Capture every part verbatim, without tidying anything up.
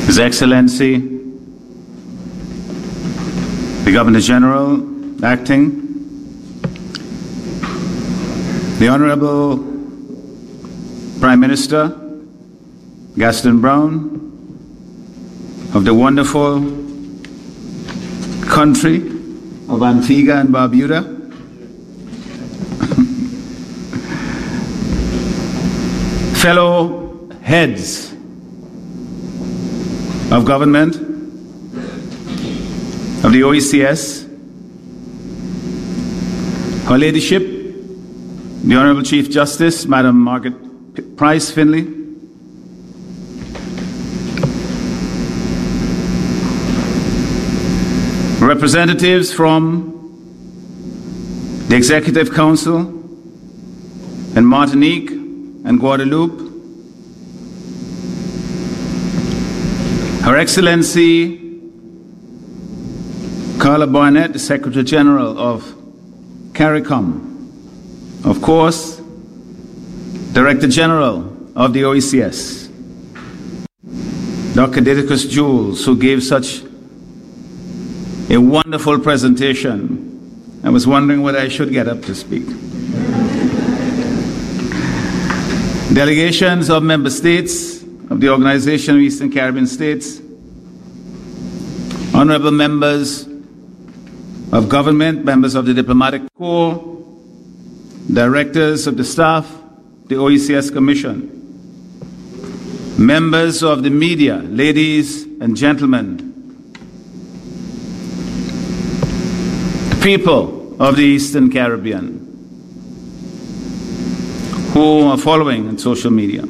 His Excellency, the Governor General, acting, the Honorable Prime Minister, Gaston Brown, of the wonderful country of Antigua and Barbuda, fellow heads of government of the O E C S, Her Ladyship, the Honorable Chief Justice, Madam Margaret Price Finley, representatives from the Executive Council in Martinique and Guadeloupe, Her Excellency Carla Barnett, the Secretary General of CARICOM, of course, Director General of the O E C S, Doctor Didacus Jules, who gave such a wonderful presentation. I was wondering whether I should get up to speak. Delegations of member states of the Organization of Eastern Caribbean States, honorable members of government, members of the diplomatic corps, directors of the staff, the O E C S Commission, members of the media, ladies and gentlemen, people of the Eastern Caribbean who are following on social media.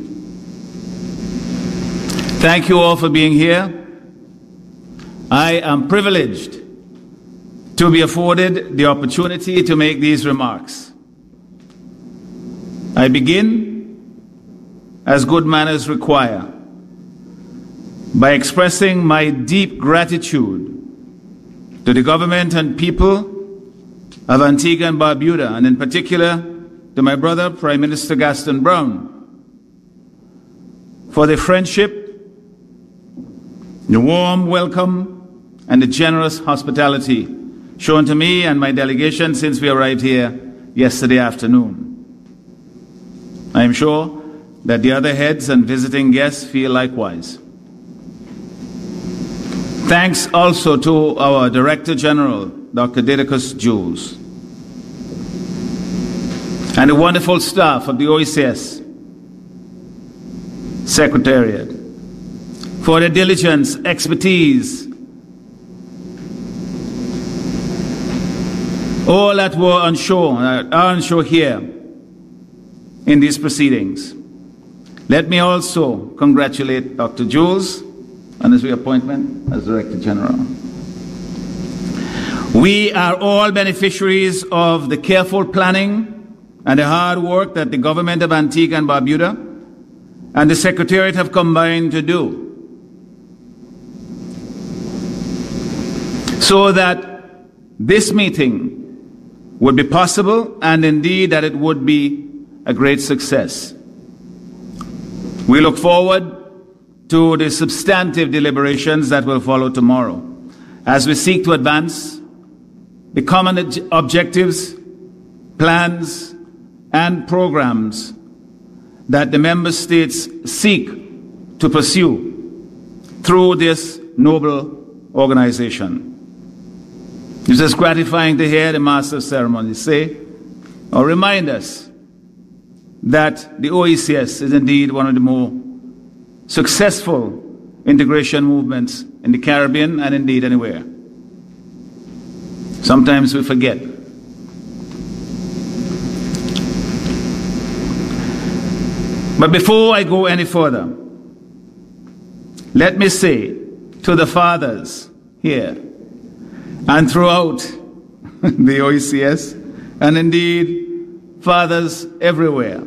Thank you all for being here. I am privileged to be afforded the opportunity to make these remarks. I begin, as good manners require, by expressing my deep gratitude to the government and people of Antigua and Barbuda, and in particular to my brother, Prime Minister Gaston Brown, for the friendship, the warm welcome, and the generous hospitality shown to me and my delegation since we arrived here yesterday afternoon. I am sure that the other heads and visiting guests feel likewise. Thanks also to our Director General, Doctor Didacus Jules, and the wonderful staff of the O E C S Secretariat for their diligence, expertise, all that were on show, are on show here in these proceedings. Let me also congratulate Doctor Jules on his reappointment as Director General. We are all beneficiaries of the careful planning and the hard work that the government of Antigua and Barbuda and the Secretariat have combined to do, so that this meeting would be possible, and indeed that it would be a great success. We look forward to the substantive deliberations that will follow tomorrow as we seek to advance the common objectives, plans, and programs that the member states seek to pursue through this noble organization. It is gratifying to hear the Master of Ceremonies say or remind us that the O E C S is indeed one of the more successful integration movements in the Caribbean and indeed anywhere. Sometimes we forget. But before I go any further, let me say to the fathers here and throughout the O E C S, and indeed fathers everywhere,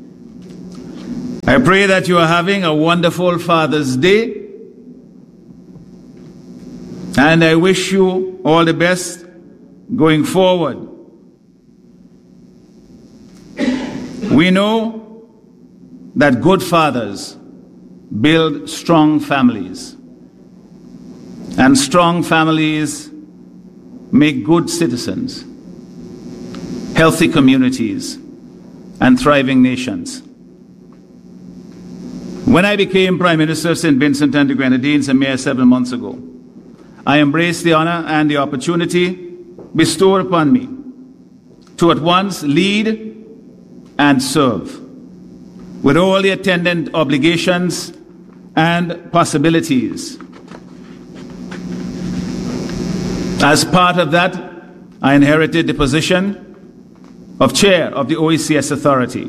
I pray that you are having a wonderful Father's Day, and I wish you all the best going forward. We know that good fathers build strong families, And strong families make good citizens, healthy communities, and thriving nations. When I became Prime Minister of Saint Vincent and the Grenadines a mere seven months ago, I embraced the honor and the opportunity bestowed upon me to at once lead and serve, with all the attendant obligations and possibilities. As part of that, I inherited the position of chair of the O E C S Authority.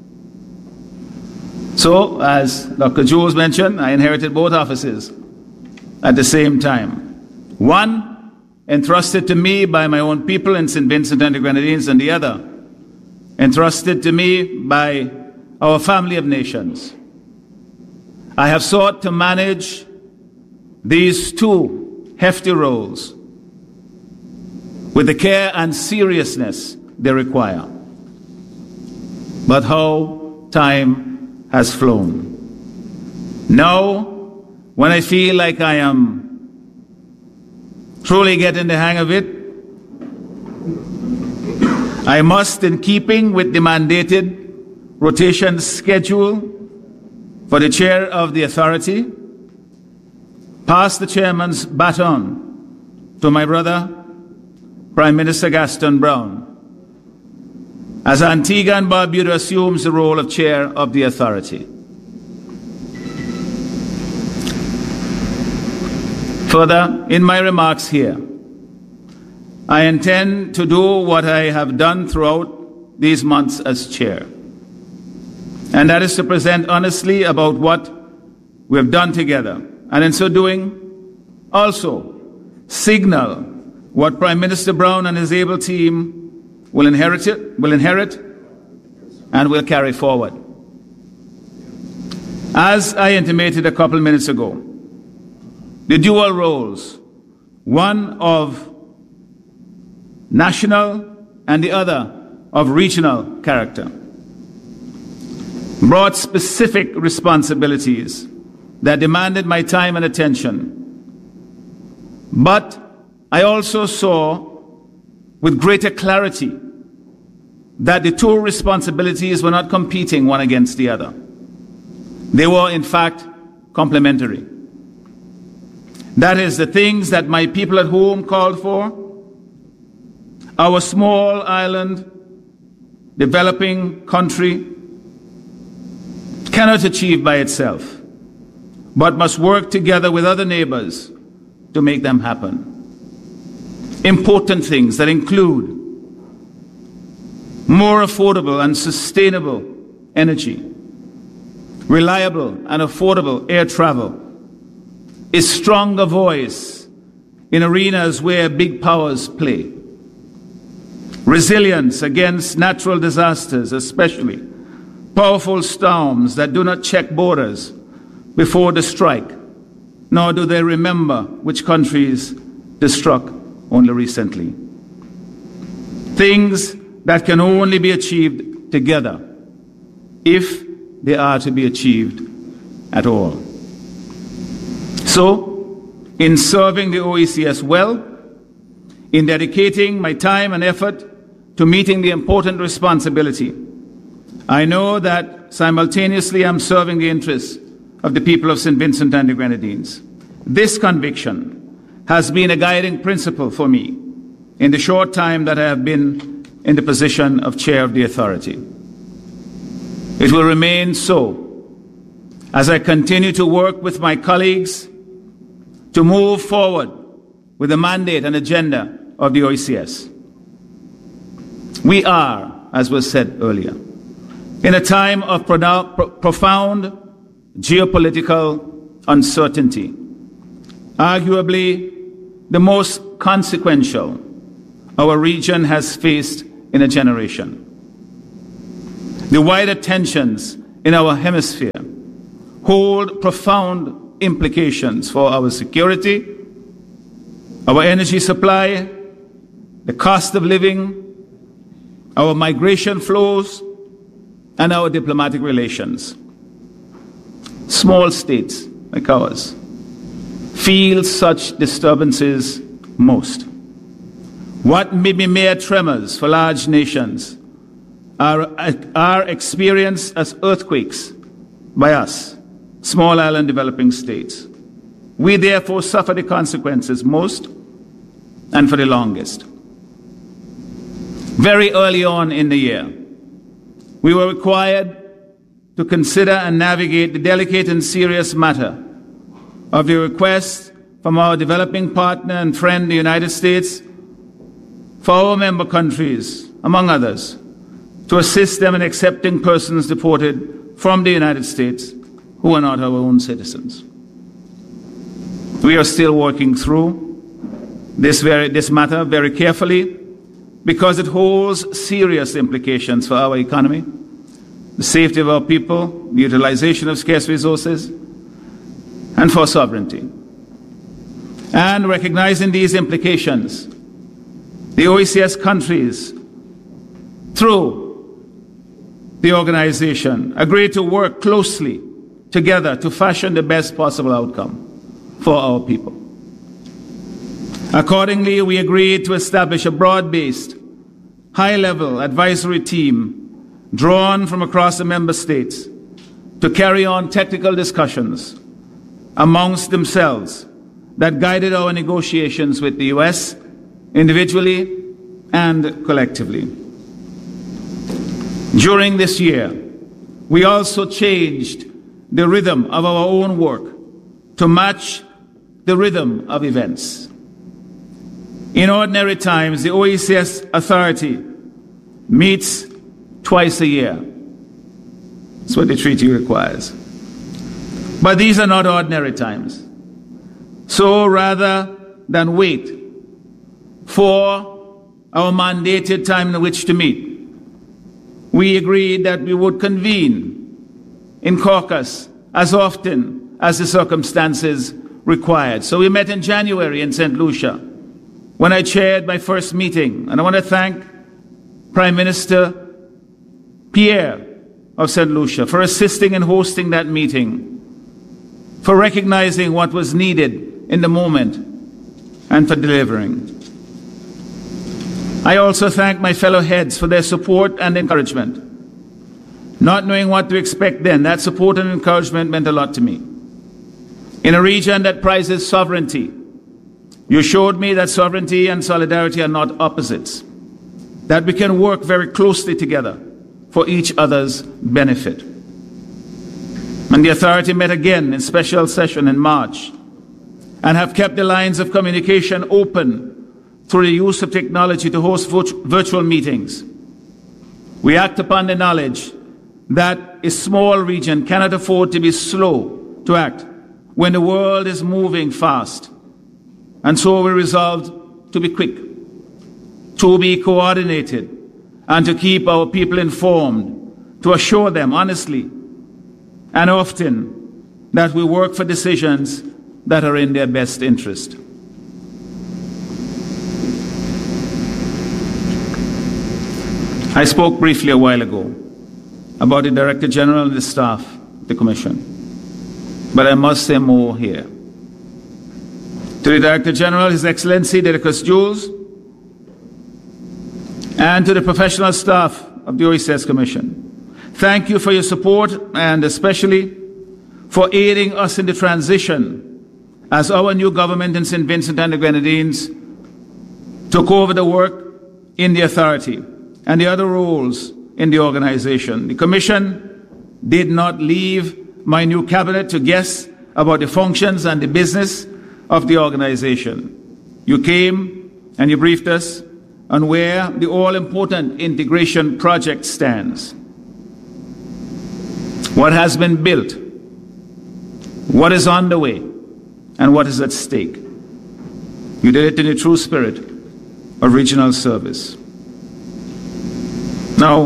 So, as Doctor Jules mentioned, I inherited both offices at the same time. One entrusted to me by my own people in Saint Vincent and the Grenadines, and the other entrusted to me by our family of nations. I have sought to manage these two hefty roles with the care and seriousness they require. But how time has flown. Now, when I feel like I am truly getting the hang of it, I must, in keeping with the mandated rotation schedule for the chair of the authority, pass the chairman's baton to my brother, Prime Minister Gaston Brown, as Antigua and Barbuda assumes the role of chair of the authority. Further, in my remarks here, I intend to do what I have done throughout these months as chair, and that is to present honestly about what we have done together, and in so doing, also signal what Prime Minister Brown and his able team will inherit, it, will inherit and will carry forward. As I intimated a couple minutes ago, the dual roles, one of national and the other of regional character, brought specific responsibilities that demanded my time and attention. But I also saw with greater clarity that the two responsibilities were not competing one against the other. They were, in fact, complementary. That is, the things that my people at home called for, our small island, developing country cannot achieve by itself, but must work together with other neighbors to make them happen. Important things that include more affordable and sustainable energy, reliable and affordable air travel, a stronger voice in arenas where big powers play, resilience against natural disasters, especially powerful storms that do not check borders before the strike, nor do they remember which countries they struck only recently. Things that can only be achieved together, if they are to be achieved at all. So, in serving the O E C S well, in dedicating my time and effort to meeting the important responsibility, I know that simultaneously I'm serving the interests of the people of Saint Vincent and the Grenadines. This conviction has been a guiding principle for me in the short time that I have been in the position of chair of the authority. It will remain so as I continue to work with my colleagues to move forward with the mandate and agenda of the O E C S. We are, as was said earlier, in a time of pro- pro- profound geopolitical uncertainty, arguably the most consequential our region has faced in a generation. The wider tensions in our hemisphere hold profound implications for our security, our energy supply, the cost of living, our migration flows, and our diplomatic relations. Small states like ours feel such disturbances most. What may be mere tremors for large nations are, are experienced as earthquakes by us, small island developing states. We therefore suffer the consequences most and for the longest. Very early on in the year, we were required to consider and navigate the delicate and serious matter of the request from our developing partner and friend, the United States, for our member countries, among others, to assist them in accepting persons deported from the United States who are not our own citizens. We are still working through this, very, this matter very carefully because it holds serious implications for our economy, the safety of our people, the utilization of scarce resources, and for sovereignty. And recognizing these implications, the O E C S countries, through the organization, agreed to work closely together to fashion the best possible outcome for our people. Accordingly, we agreed to establish a broad-based, high-level advisory team drawn from across the member states to carry on technical discussions amongst themselves that guided our negotiations with the U S individually and collectively. During this year, we also changed the rhythm of our own work to match the rhythm of events. In ordinary times, the O E C S Authority meets twice a year. That's what the treaty requires. But these are not ordinary times. So rather than wait for our mandated time in which to meet, we agreed that we would convene in caucus as often as the circumstances required. So we met in January in Saint Lucia when I chaired my first meeting. And I want to thank Prime Minister Pierre of Saint Lucia for assisting and hosting that meeting, for recognizing what was needed in the moment, and for delivering. I also thank my fellow heads for their support and encouragement. Not knowing what to expect then, that support and encouragement meant a lot to me. In a region that prizes sovereignty, you showed me that sovereignty and solidarity are not opposites, that we can work very closely together for each other's benefit. And the authority met again in special session in March and have kept the lines of communication open through the use of technology to host virtual meetings. We act upon the knowledge that a small region cannot afford to be slow to act when the world is moving fast. And so we resolved to be quick, to be coordinated, and to keep our people informed, to assure them honestly and often that we work for decisions that are in their best interest. I spoke briefly a while ago about the Director General and the staff of the Commission, but I must say more here. To the Director General, His Excellency Didacus Jules, and to the professional staff of the O E C S Commission, thank you for your support and especially for aiding us in the transition as our new government in Saint Vincent and the Grenadines took over the work in the authority and the other roles in the organization. The Commission did not leave my new cabinet to guess about the functions and the business of the organization. You came and you briefed us on where the all-important integration project stands, what has been built, what is on the way, and what is at stake. You did it in the true spirit of regional service. Now,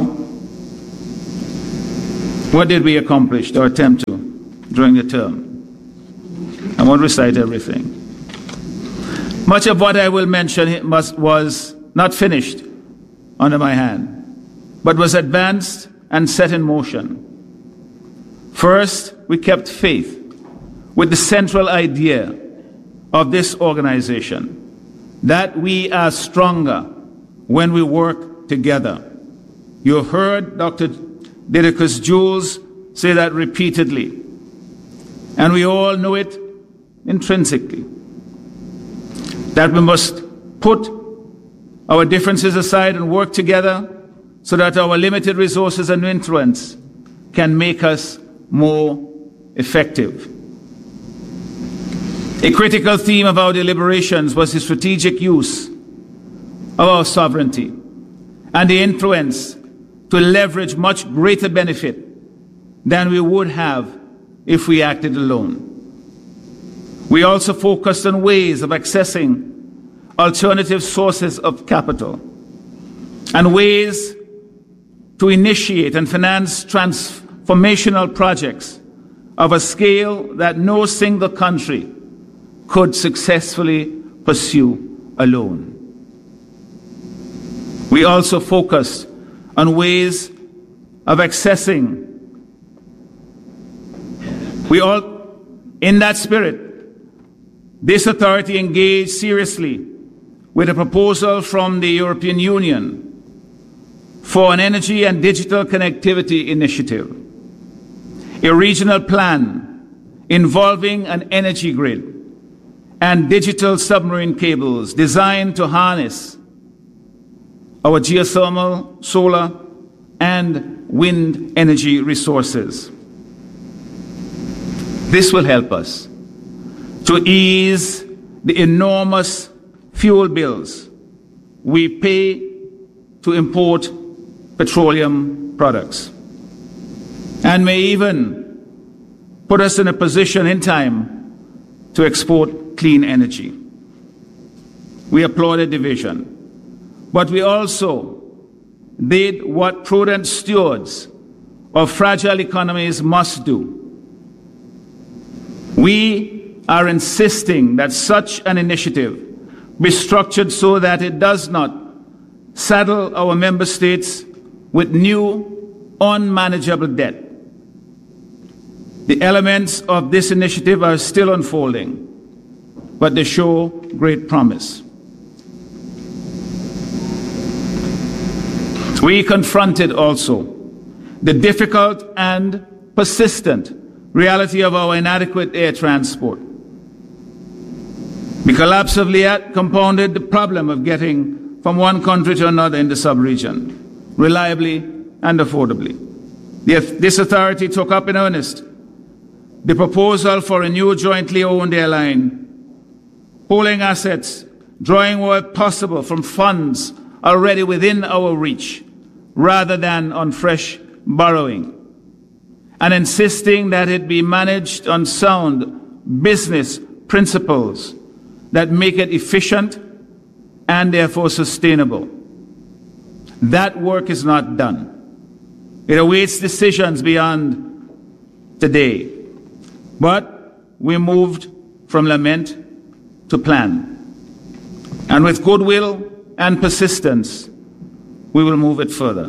what did we accomplish or attempt to during the term? I won't recite everything. Much of what I will mention must, was not finished under my hand, but was advanced and set in motion. First, we kept faith with the central idea of this organization, that we are stronger when we work together. You have heard Doctor Didacus Jules say that repeatedly, and we all know it intrinsically, that we must put our differences aside and work together so that our limited resources and influence can make us more effective. A critical theme of our deliberations was the strategic use of our sovereignty and the influence to leverage much greater benefit than we would have if we acted alone. We also focused on ways of accessing alternative sources of capital and ways to initiate and finance transformational projects of a scale that no single country could successfully pursue alone. We also focused on ways of accessing. We all, in that spirit, this authority engaged seriously with a proposal from the European Union for an energy and digital connectivity initiative, a regional plan involving an energy grid and digital submarine cables designed to harness our geothermal, solar, and wind energy resources. This will help us to ease the enormous fuel bills we pay to import petroleum products, and may even put us in a position in time to export clean energy. We applauded the vision, but we also did what prudent stewards of fragile economies must do. We are insisting that such an initiative be structured so that it does not saddle our member states with new, unmanageable debt. The elements of this initiative are still unfolding, but they show great promise. We confronted also the difficult and persistent reality of our inadequate air transport. The collapse of Liat compounded the problem of getting from one country to another in the sub-region, reliably and affordably. This authority took up in earnest the proposal for a new jointly owned airline, pooling assets, drawing where possible from funds already within our reach, rather than on fresh borrowing, and insisting that it be managed on sound business principles that make it efficient and therefore sustainable. That work is not done. It awaits decisions beyond today. But we moved from lament to plan. And with goodwill and persistence, we will move it further.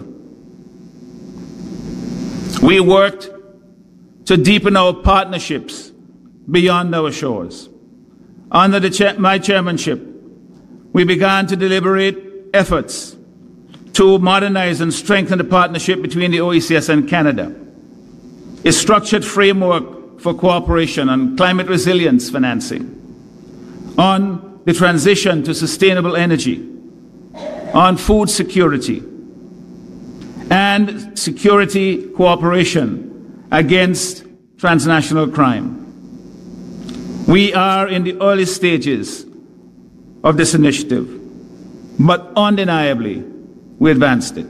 We worked to deepen our partnerships beyond our shores. Under the cha- my chairmanship, we began to deliberate efforts to modernize and strengthen the partnership between the O E C S and Canada, a structured framework for cooperation on climate resilience financing, on the transition to sustainable energy, on food security, and security cooperation against transnational crime. We are in the early stages of this initiative, but undeniably, we advanced it.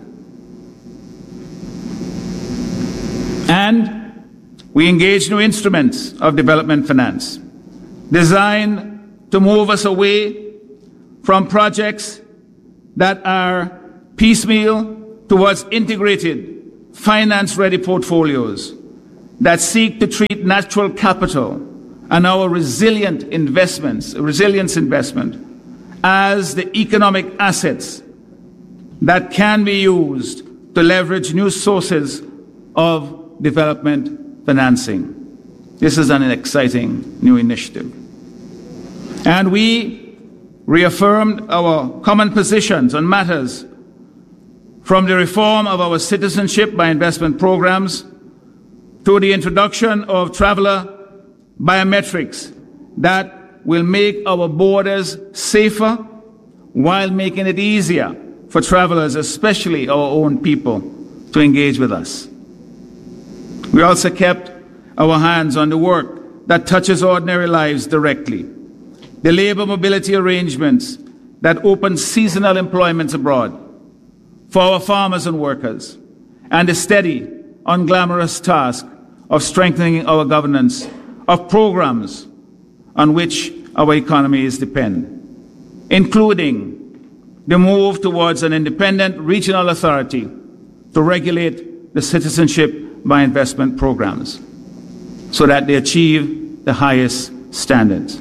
And we engaged new instruments of development finance designed to move us away from projects that are piecemeal towards integrated, finance-ready portfolios that seek to treat natural capital and our resilient investments, resilience investment, as the economic assets that can be used to leverage new sources of development financing. This is an exciting new initiative. And we reaffirmed our common positions on matters from the reform of our citizenship by investment programs to the introduction of traveler biometrics that will make our borders safer while making it easier for travelers, especially our own people, to engage with us. We also kept our hands on the work that touches ordinary lives directly. The labor mobility arrangements that open seasonal employments abroad for our farmers and workers, and the steady, unglamorous task of strengthening our governance of programs on which our economies depend, including the move towards an independent regional authority to regulate the citizenship by investment programs so that they achieve the highest standards.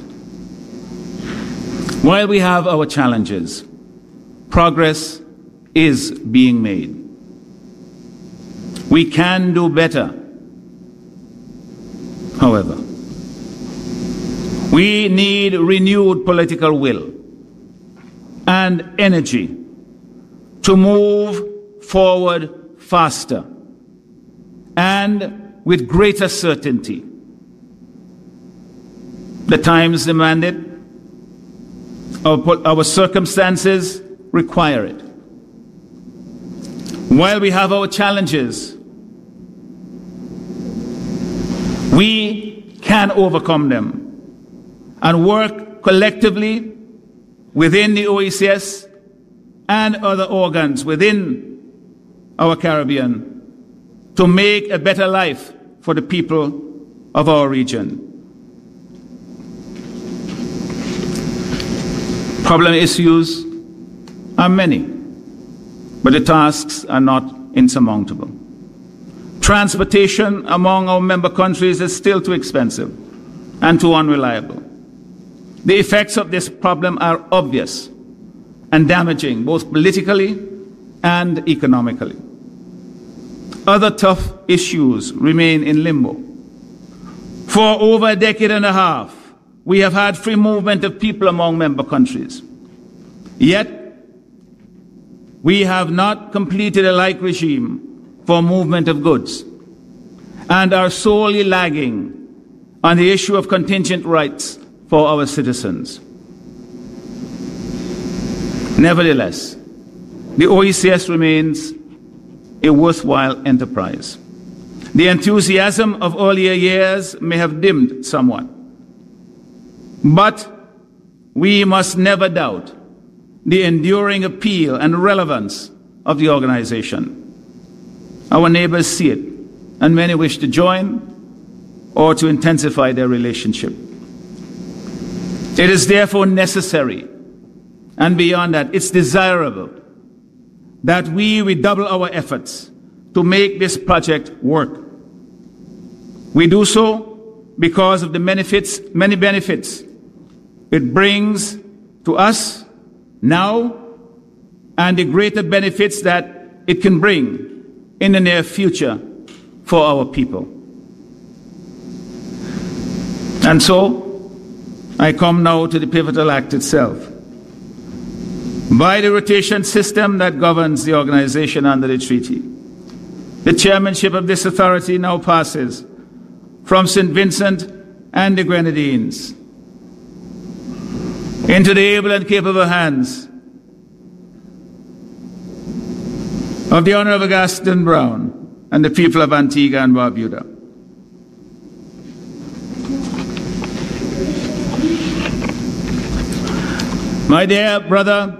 While we have our challenges, progress is being made. We can do better. However, we need renewed political will and energy to move forward faster and with greater certainty. The times demand it. Our, our circumstances require it. While we have our challenges, we can overcome them and work collectively within the O E C S and other organs within our Caribbean to make a better life for the people of our region. Problem issues are many, but the tasks are not insurmountable. Transportation among our member countries is still too expensive and too unreliable. The effects of this problem are obvious and damaging, both politically and economically. Other tough issues remain in limbo. For over a decade and a half, we have had free movement of people among member countries. Yet, we have not completed a like regime for movement of goods and are sorely lagging on the issue of contingent rights for our citizens. Nevertheless, the O E C S remains a worthwhile enterprise. The enthusiasm of earlier years may have dimmed somewhat, but we must never doubt the enduring appeal and relevance of the organization. Our neighbors see it, and many wish to join or to intensify their relationship. It is therefore necessary, and beyond that, it's desirable that we redouble our efforts to make this project work. We do so because of the benefits, many benefits it brings to us now and the greater benefits that it can bring in the near future for our people. And so, I come now to the pivotal act itself. By the rotation system that governs the organization under the treaty, the chairmanship of this authority now passes from Saint Vincent and the Grenadines into the able and capable hands of the Honorable Gaston Brown and the people of Antigua and Barbuda. My dear brother,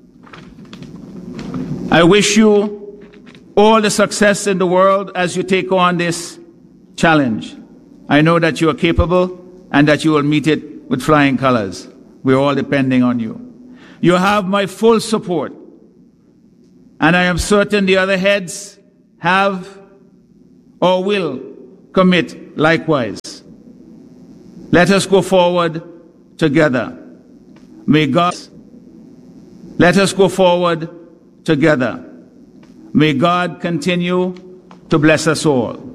I wish you all the success in the world as you take on this challenge. I know that you are capable and that you will meet it with flying colors. We're all depending on you. You have my full support, and I am certain the other heads have or will commit likewise. Let us go forward together. May God, let us go forward together. May God continue to bless us all.